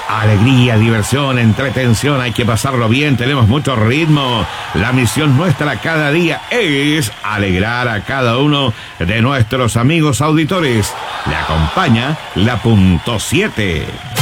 Alegría, diversión, entretención, hay que pasarlo bien, tenemos mucho ritmo. La misión nuestra cada día es alegrar a cada uno de nuestros amigos auditores. Le acompaña la .7.